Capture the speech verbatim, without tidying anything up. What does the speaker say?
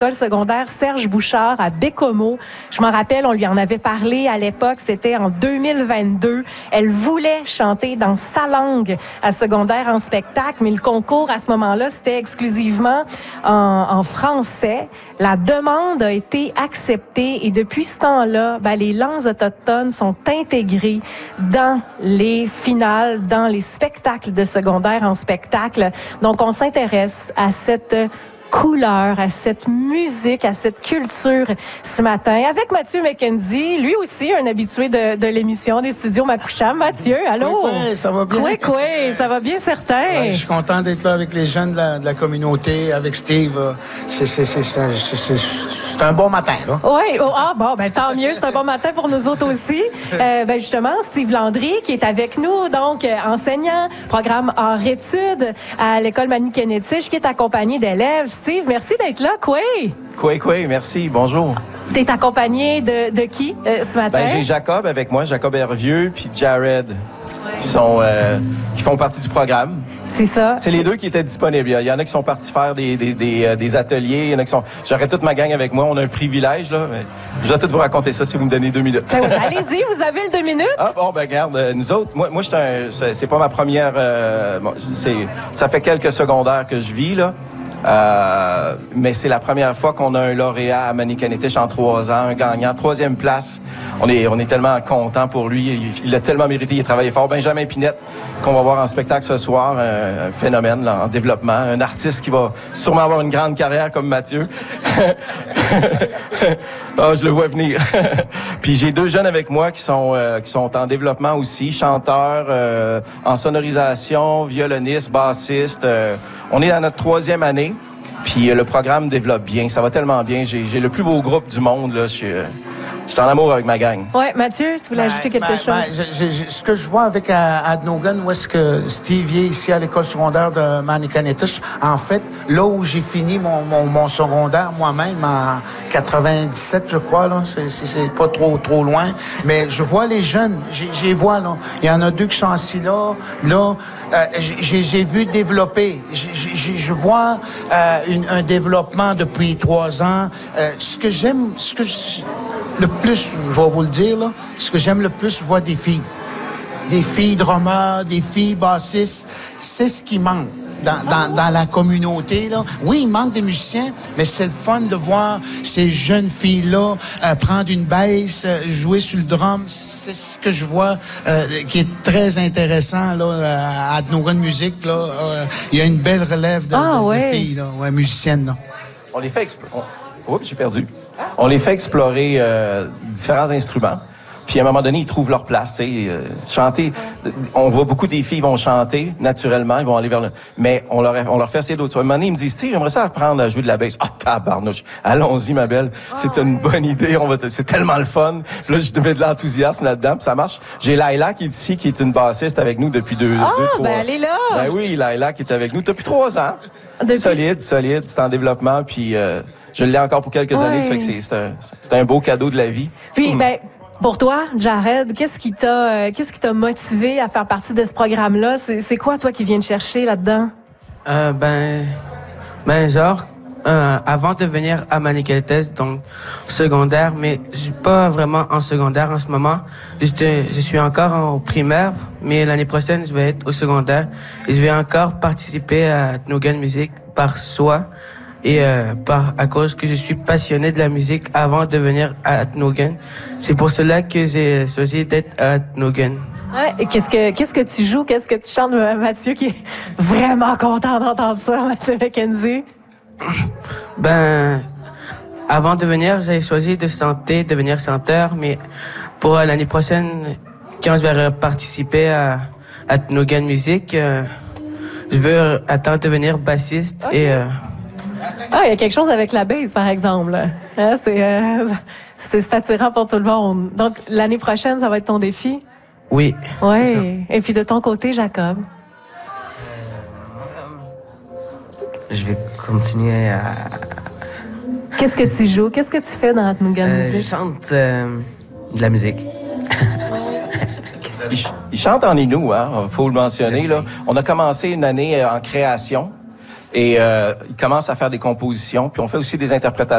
École secondaire Serge Bouchard à Bécomo. Je m'en rappelle, on lui en avait parlé à l'époque, c'était en deux mille vingt-deux. Elle voulait chanter dans sa langue à secondaire en spectacle, mais le concours à ce moment-là, c'était exclusivement en, en français. La demande a été acceptée et depuis ce temps-là, ben, les langues autochtones sont intégrées dans les finales, dans les spectacles de secondaire en spectacle. Donc, on s'intéresse à cette couleur, à cette musique, à cette culture ce matin. Avec Mathieu McKenzie, lui aussi un habitué de, de l'émission des studios Macoucham. Mathieu, allô? Oui, oui, ça va bien. Oui, oui, ça va bien, certain. Ouais, je suis content d'être là avec les jeunes de la, de la communauté, avec Steve. C'est, c'est, c'est, c'est, c'est, c'est, c'est un bon matin, là. Oui, oh, ah bon, ben tant mieux, c'est un bon matin pour nous autres aussi. Euh, ben justement, Steve Landry qui est avec nous, donc euh, enseignant, programme hors-études à l'école Manikenetich, qui est accompagné d'élèves. Steve, merci d'être là, quoi? Quoi, quoi, merci, bonjour. T'es accompagné de, de qui euh, ce matin? Ben, j'ai Jacob avec moi, Jacob Hervieux, puis Jared, ouais. qui sont euh, qui font partie du programme. C'est ça. C'est les deux qui étaient disponibles. Il y en a qui sont partis faire des des des, euh, des ateliers, il y en a qui sont. J'aurais toute ma gang avec moi. On a un privilège là. Mais je vais tout vous raconter ça si vous me donnez deux minutes. Ben, allez-y, vous avez le deux minutes. Ah bon, ben regarde, euh, nous autres, moi moi j'étais c'est, c'est pas ma première. Euh, bon, c'est ça fait quelques secondaires que je vis là. Euh, mais c'est la première fois qu'on a un lauréat à Manikenetich en trois ans, un gagnant, troisième place. On est, on est tellement content pour lui. Il, il a tellement mérité, il a travaillé fort. Benjamin Pinette, qu'on va voir en spectacle ce soir, un, un phénomène là, en développement, un artiste qui va sûrement avoir une grande carrière comme Mathieu. Oh, je le vois venir. Puis j'ai deux jeunes avec moi qui sont euh, qui sont en développement aussi, chanteurs, euh, en sonorisation, violonistes, bassistes. Euh, on est dans notre troisième année. Puis euh, le programme développe bien, ça va tellement bien. J'ai, j'ai le plus beau groupe du monde là. Je suis euh, je suis en amour avec ma gang. Ouais, Mathieu, tu voulais ben, ajouter quelque ben, chose? Ben, je, je, je, ce que je vois avec Adnogan, où est-ce que Steve est ici à l'école secondaire de Manikenetich, en fait, là où j'ai fini mon, mon, mon secondaire moi-même en quatre-vingt-dix-sept, je crois, là, c'est, c'est, c'est pas trop trop loin, mais je vois les jeunes, j'ai, j'ai vois là, il y en a deux qui sont assis là, là, euh, j'ai, j'ai vu développer, j'ai, j'ai, je vois euh, une, un développement depuis trois ans. Euh, ce que j'aime, ce que je, le plus, je vais vous le dire, là, ce que j'aime le plus, je vois des filles. Des filles drummers, des filles bassistes. C'est ce qui manque dans, dans, dans la communauté, là. Oui, il manque des musiciens, mais c'est le fun de voir ces jeunes filles-là euh, prendre une basse, euh, jouer sur le drum. C'est ce que je vois euh, qui est très intéressant, là, à Adnogan Music, là. Euh, il y a une belle relève de, ah, de, ouais. de filles, là, ouais, musiciennes, là. On les fait explorer. Oups, j'ai perdu. On les fait explorer euh, différents instruments. Puis à un moment donné, ils trouvent leur place. Tu sais, euh, chanter. On voit beaucoup des filles vont chanter naturellement, ils vont aller vers le. Mais on leur on leur fait essayer d'autres. À un moment donné, ils me disent, tu sais, j'aimerais ça apprendre à jouer de la basse. Ah, oh, tabarnouche. Allons-y, ma belle. C'est une bonne idée. On va. Te... C'est tellement le fun. Puis là, je mets de l'enthousiasme là-dedans. Puis ça marche. J'ai Laila qui est ici, qui est une bassiste avec nous depuis deux. Ah, deux, trois... ben elle est là. Ben oui, Laila qui est avec nous depuis trois ans. Depuis... Solide, solide. C'est en développement. Puis. Euh... Je l'ai encore pour quelques ouais. années, ça fait que c'est, c'est, un, c'est un beau cadeau de la vie. Puis, mmh. ben, pour toi, Jared, qu'est-ce qui t'a, euh, qu'est-ce qui t'a motivé à faire partie de ce programme-là? C'est, c'est quoi, toi, qui viens de chercher là-dedans? Euh, ben, ben, genre, euh, avant de venir à Manikenetich, donc, secondaire, mais je suis pas vraiment en secondaire en ce moment. J'étais, je suis encore en primaire, mais l'année prochaine, je vais être au secondaire et je vais encore participer à Adnogan Music par soi. Et euh, par à cause que je suis passionné de la musique avant de venir à Adnogan. C'est pour cela que j'ai choisi d'être à Adnogan. Ouais, et qu'est-ce que qu'est-ce que tu joues, qu'est-ce que tu chantes, Mathieu, qui est vraiment content d'entendre ça, Mathieu McKenzie? Ben, avant de venir, j'ai choisi de chanter, devenir chanteur, mais pour euh, l'année prochaine, quand je vais participer à Adnogan Music, euh, je veux attendre de devenir bassiste okay. et... Euh, Ah, il y a quelque chose avec la base, par exemple. Hein, c'est, euh, c'est, c'est attirant pour tout le monde. Donc, l'année prochaine, ça va être ton défi? Oui. Oui. Et puis, de ton côté, Jacob? Je vais continuer à... Qu'est-ce que tu joues? Qu'est-ce que tu fais dans Adnogan euh, Music? Je chante euh, de la musique. il, il chante en Innu, hein? Faut le mentionner, là. On a commencé une année en création. Et euh, il commence à faire des compositions, puis on fait aussi des interprétations.